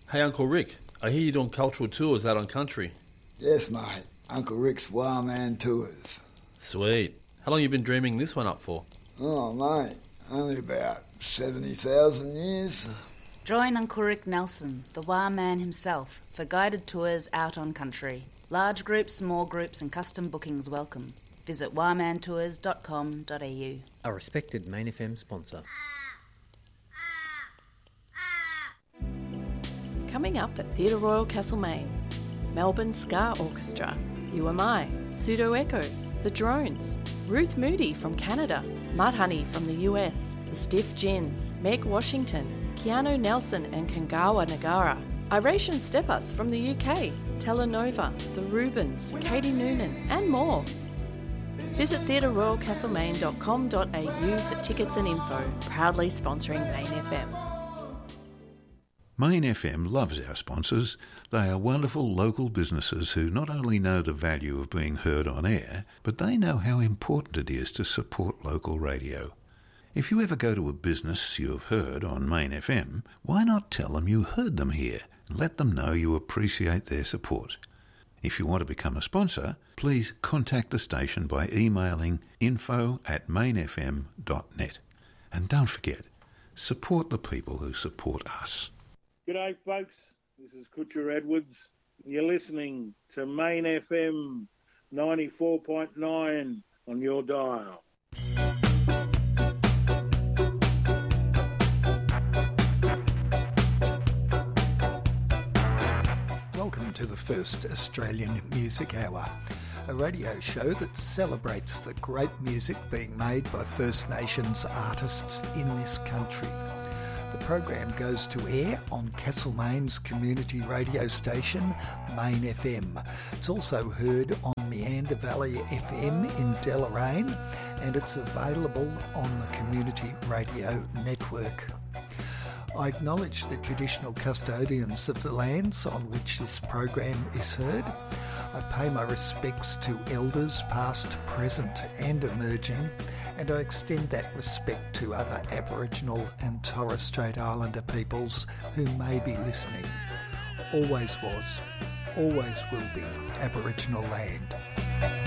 Hey, Uncle Rick, I hear you're doing cultural tours out on country. Yes, mate. Uncle Rick's Wireman Tours. Sweet. How long you been dreaming this one up for? Oh, mate, only about 70,000 years. Join Uncle Rick Nelson, the Wireman himself, for guided tours out on country. Large groups, small groups and custom bookings welcome. Visit wiremantours.com.au. A respected Main FM sponsor. Coming up at Theatre Royal Castlemaine, Melbourne Ska Orchestra, You Am I, Pseudo Echo, The Drones, Ruth Moody from Canada, Mudhoney from the US, The Stiff Gins, Meg Washington, Keanu Nelson and Kangawa Nagara, Iration Steppers from the UK, Telenova, The Rubens, Katie Noonan and more. Visit theatreroyalcastlemaine.com.au for tickets and info, proudly sponsoring Main FM. Main FM loves our sponsors. They are wonderful local businesses who not only know the value of being heard on air, but they know how important it is to support local radio. If you ever go to a business you have heard on Main FM, why not tell them you heard them here and let them know you appreciate their support? If you want to become a sponsor, please contact the station by emailing info@mainfm.net. And don't forget, support the people who support us. G'day folks, this is Kutcher Edwards. You're listening to Main FM 94.9 on your dial. Welcome to the first Australian Music Hour, a radio show that celebrates the great music being made by First Nations artists in this country. The program goes to air on Castlemaine's community radio station, Main FM. It's also heard on Meander Valley FM in Deloraine, and it's available on the Community Radio Network. I acknowledge the traditional custodians of the lands on which this program is heard. I pay my respects to elders past, present and emerging, and I extend that respect to other Aboriginal and Torres Strait Islander peoples who may be listening. Always was, always will be Aboriginal land.